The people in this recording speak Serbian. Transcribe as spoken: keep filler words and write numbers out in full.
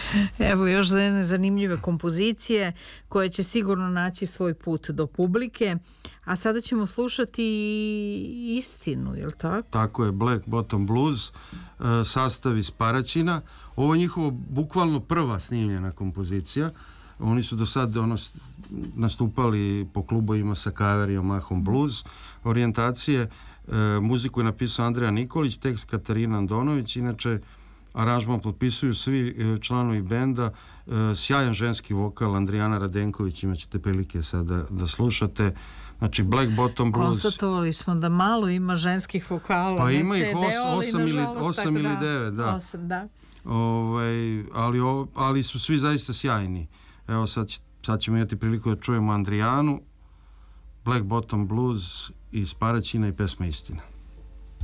Evo još zanimljive kompozicije koje će sigurno naći svoj put do publike, a sada ćemo slušati Istinu, je li tako? Tako je, Black Bottom Blues, sastav iz Paraćina. Ovo je njihovo bukvalno prva snimljena kompozicija. Oni su do sad ono, nastupali po klubovima sa kaverijom mahom blues orijentacije. E, muziku je napisao Andreja Nikolić, tekst Katarina Andonović, inače aranžman potpisuju svi članovi benda, e, sjajan ženski vokal Andrijana Radenković, imat ćete prilike sad da, da slušate. Znači Black Bottom Blues. Konstatovali smo da malo ima ženskih vokala. Pa ima ih os, osam, ili, osam ili devet, da. Osam, da. Ovaj, ali, ali su svi zaista sjajni. Evo sad, sad ćemo imati priliku da čujemo Andrijanu, Black Bottom Blues iz Paraćina i pesma Istina.